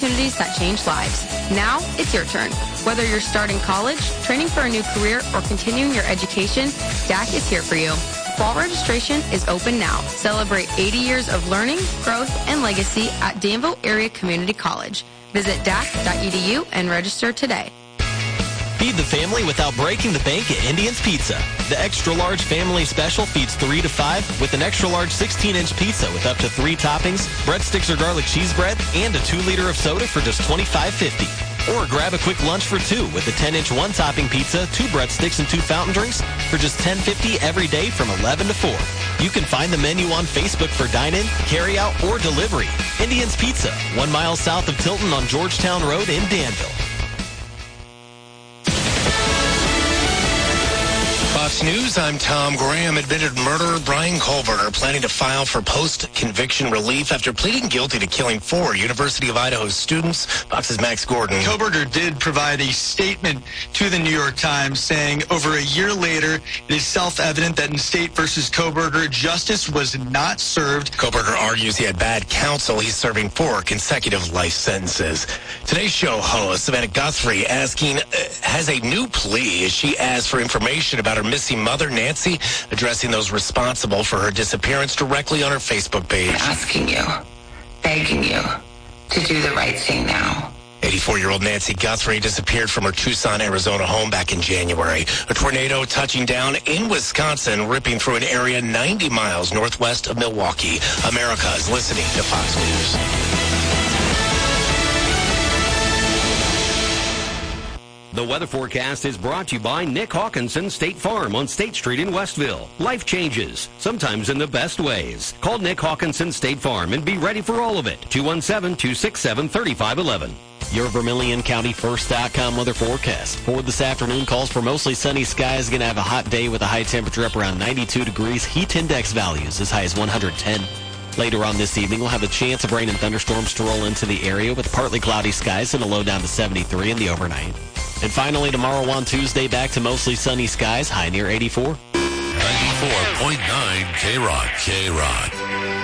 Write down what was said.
opportunities that change lives. Now, it's your turn. Whether you're starting college, training for a new career, or continuing your education, DAC is here for you. Fall registration is open now. Celebrate 80 years of learning, growth, and legacy at Danville Area Community College. Visit dac.edu and register today. Feed the family without breaking the bank at Indian's Pizza. The extra large family special feeds 3 to 5 with an extra large 16-inch pizza with up to 3 toppings, breadsticks or garlic cheese bread, and a 2-liter of soda for just $25.50. Or grab a quick lunch for 2 with a 10-inch one-topping pizza, 2 breadsticks, and 2 fountain drinks for just $10.50 every day from 11 to 4. You can find the menu on Facebook for dine-in, carry-out, or delivery. Indian's Pizza, 1 mile south of Tilton on Georgetown Road in Danville. Fox News, I'm Tom Graham. Admitted murderer Brian Koberger planning to file for post-conviction relief after pleading guilty to killing 4 University of Idaho students. Fox's Max Gordon. Koberger did provide a statement to the New York Times saying over a year later, it is self-evident that in State versus Koberger, justice was not served. Koberger argues he had bad counsel. He's serving 4 consecutive life sentences. Today's show host, Savannah Guthrie, asking, has a new plea as she asked for information about her missing mother, Nancy, addressing those responsible for her disappearance directly on her Facebook page. Asking you, begging you to do the right thing now. 84-year-old Nancy Guthrie disappeared from her Tucson, Arizona home back in January. A tornado touching down in Wisconsin, ripping through an area 90 miles northwest of Milwaukee. America is listening to Fox News. The weather forecast is brought to you by Nick Hawkinson State Farm on State Street in Westville. Life changes, sometimes in the best ways. Call Nick Hawkinson State Farm and be ready for all of it. 217-267-3511. Your VermilionCountyFirst.com weather forecast. For this afternoon, calls for mostly sunny skies. Going to have a hot day with a high temperature up around 92 degrees. Heat index values as high as 110. Later on this evening, we'll have a chance of rain and thunderstorms to roll into the area with partly cloudy skies and a low down to 73 in the overnight. And finally, tomorrow on Tuesday, back to mostly sunny skies, high near 84. 94.9 K-Rock.